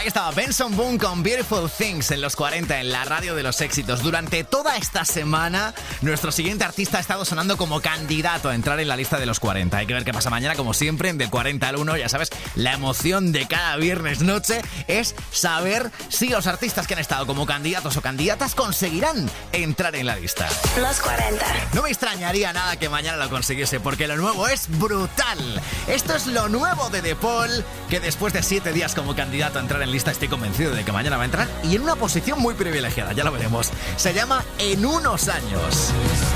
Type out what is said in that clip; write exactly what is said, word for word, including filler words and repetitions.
estaba Benson Boone con Beautiful Things en los cuarenta, en la radio de los éxitos. Durante toda esta semana, nuestro siguiente artista ha estado sonando como candidato a entrar en la lista de los cuarenta. Hay que ver qué pasa mañana, como siempre, en Del cuarenta al uno. Ya sabes, la emoción de cada viernes noche es saber si los artistas que han estado como candidatos o candidatas conseguirán entrar en la lista. Los cuarenta. No me extrañaría nada que mañana lo consiguiese, porque lo nuevo es brutal. Esto es lo nuevo de De Paul, que después de siete días como candidato a entrar en lista, estoy convencido de que mañana va a entrar y en una posición muy privilegiada, ya lo veremos. Se llama En unos años.